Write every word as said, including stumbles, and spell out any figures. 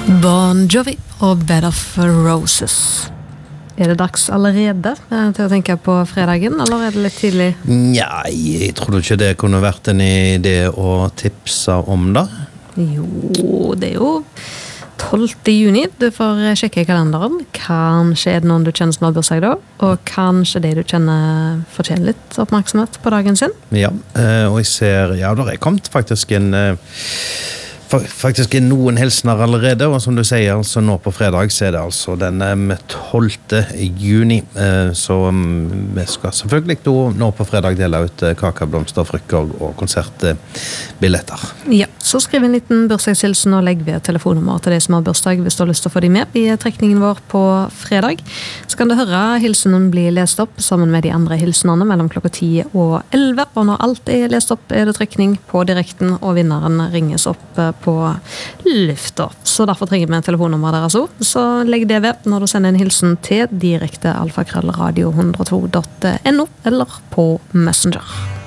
Bon Jovi og Bed of Roses. Er det dags allerede til å tenke på fredagen, eller er det litt tidlig? Nei, jeg tror ikke det kunne vært en idé å tipse om det. Jo, det er jo tolvte juni. Du får sjekke i kalenderen. Kanskje er det noen du kjenner som har bursdag da, og kanskje det du kjenner fortjener litt oppmerksomhet på dagen sin. Ja, og jeg ser, ja, da er kommet faktisk en... Faktisk er noen hilsener allerede, og som du sier, altså nå på fredag så er det altså den tolvte juni, så vi skal selvfølgelig nå på fredag dele ut kakeblomster, frykker og konsertbilletter. Ja, så skriv en liten bursdagshilsen og legg ved telefonnummer til de som har bursdag hvis du har lyst til å få de med i trekningen vår på fredag. Så kan du høre hilsenen bli lest opp sammen med de andre hilsenene mellom klokka ti og elleve, og når alt er lest opp er det trekning på direkten, og vinneren ringes opp på lufta. Så derfor trenger vi telefonnummer deres også. Så legg det ved når du sender en hilsen til direkte alfakrøllradio hundre og to punktum no eller på Messenger.